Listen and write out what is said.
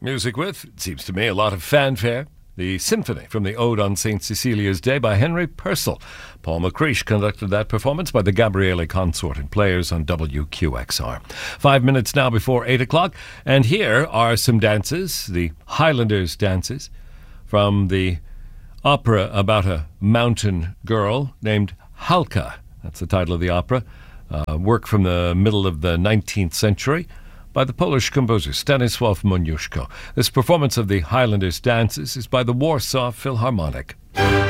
Music with, it seems to me, a lot of fanfare. The Symphony from the Ode on St. Cecilia's Day by Henry Purcell. Paul McCreesh conducted that performance by the Gabriele Consort and Players on WQXR. 5 minutes now before 8 o'clock, and here are some dances, the Highlanders dances, from the opera about a mountain girl named Halka. That's the title of the opera. Work from the middle of the 19th century by the Polish composer Stanisław Moniuszko. This performance of the Highlanders dances is by the Warsaw Philharmonic.